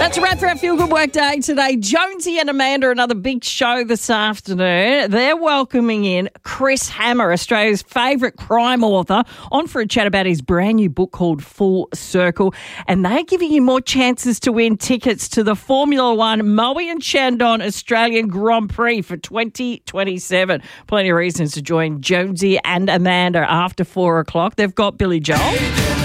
That's a wrap for our Feel Good Work Day today. Jonesy and Amanda, another big show this afternoon. They're welcoming in Chris Hammer, Australia's favourite crime author, on for a chat about his brand new book called Full Circle. And they're giving you more chances to win tickets to the Formula One Moe and Chandon Australian Grand Prix for 2027. Plenty of reasons to join Jonesy and Amanda after 4 o'clock. They've got Billy Joel.